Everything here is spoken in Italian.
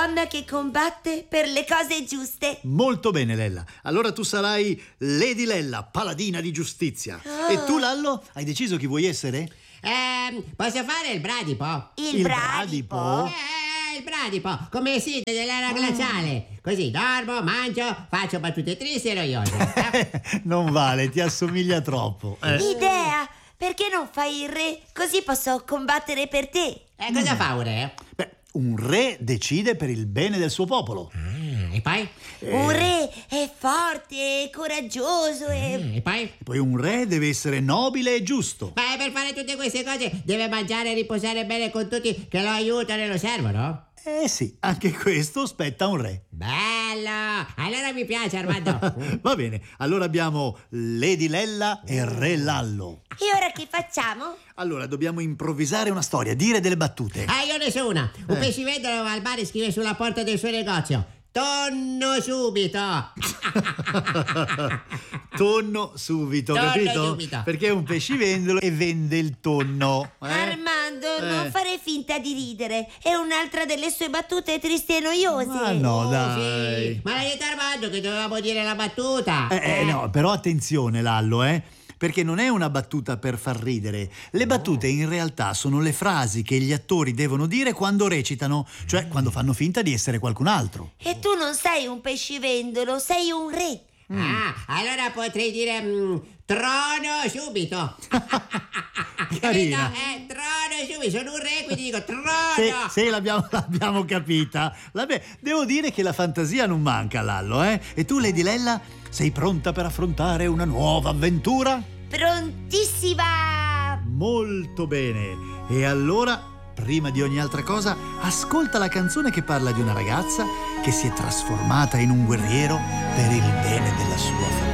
donna che combatte per le cose giuste. Molto bene, Lella. Allora tu sarai Lady Lella, paladina di giustizia. E tu, Lallo, hai deciso chi vuoi essere? Posso fare il bradipo? Il bradipo? Il bradipo, come siete dell'era glaciale. Così dormo, mangio, faccio battute tristi e noiose. Non vale, ti assomiglia troppo. Idea! Perché non fai il re? Così posso combattere per te. Cosa fa un re? Beh, un re decide per il bene del suo popolo. E poi? Un re è forte, coraggioso e... E poi? E poi un re deve essere nobile e giusto. Ma per fare tutte queste cose deve mangiare e riposare bene con tutti che lo aiutano e lo servono? Sì, anche questo spetta a un re. Bello! Allora mi piace, Armando. Va bene, allora abbiamo Lady Lella e Re Lallo. E ora che facciamo? Allora, dobbiamo improvvisare una storia, dire delle battute. Io ne so una. Un pescivendolo va al bar e scrive sulla porta del suo negozio: tonno subito. Tonno subito, Tonno capito? subito. Perché è un pescivendolo e vende il tonno. Armando, non fare finta di ridere. È un'altra delle sue battute tristi e noiose. Ma no, dai. Sì. Ma l'hai detto, Armando, che dovevamo dire la battuta. No, però attenzione, Lallo, perché non è una battuta per far ridere. Le battute in realtà sono le frasi che gli attori devono dire quando recitano, cioè quando fanno finta di essere qualcun altro. E tu non sei un pescivendolo, sei un re. Allora potrei dire trono subito. Carina. Trono subito, sono un re, quindi dico trono. Sì, l'abbiamo capita. Vabbè, devo dire che la fantasia non manca, Lallo, E tu, Lady Lella, sei pronta per affrontare una nuova avventura? Prontissima! Molto bene. E allora, prima di ogni altra cosa, ascolta la canzone che parla di una ragazza che si è trasformata in un guerriero per il bene della sua famiglia.